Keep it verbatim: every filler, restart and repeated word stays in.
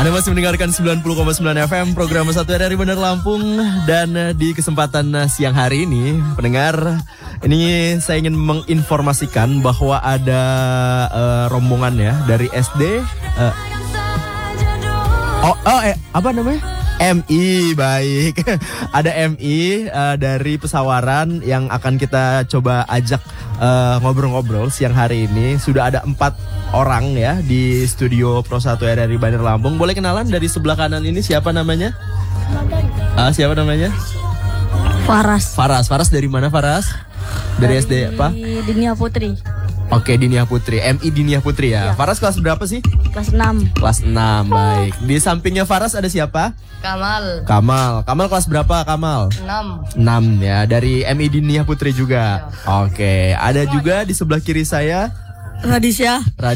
Anda masih mendengarkan sembilan puluh koma sembilan F M program satu R R I Bandar Lampung. Dan di kesempatan siang hari ini, pendengar, ini saya ingin menginformasikan bahwa ada uh, rombongan ya dari S D. Uh, oh, oh eh, apa namanya? M I, baik. Ada M I uh, dari Pesawaran yang akan kita coba ajak uh, ngobrol-ngobrol siang hari ini. Sudah ada empat orang ya di studio Pro satu R R I Bandar Lampung. Boleh kenalan dari sebelah kanan ini siapa namanya? Ah, siapa namanya? Faras. Faras. Faras dari mana Faras? Dari, dari S D apa? Dinia Putri. Oke, Dinia Putri. M I Dinia Putri ya. Ya. Faras kelas berapa sih? Kelas enam. Kelas enam, baik. Di sampingnya Faras ada siapa? Kamal. Kamal. Kamal kelas berapa Kamal? enam. enam ya, dari M I Dinia Putri juga. Ya. Oke, ada juga di sebelah kiri saya Radisya.